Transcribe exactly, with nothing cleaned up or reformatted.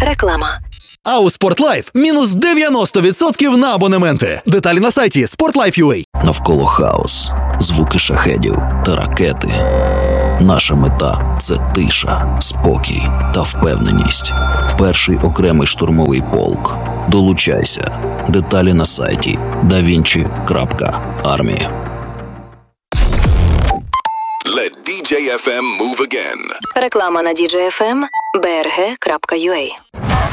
Реклама. А у Спортлайф мінус дев'яносто відсотків на абонементи. Деталі на сайті спортлайф.ua. Навколо хаос, звуки шахедів та ракети. Наша мета – це тиша, спокій та впевненість. Перший окремий штурмовий полк. Долучайся. Деталі на сайті да вінчі крапка армія. Let ді джей еф ем move again. Реклама на ді джей еф ем бе ер ге крапка ю а.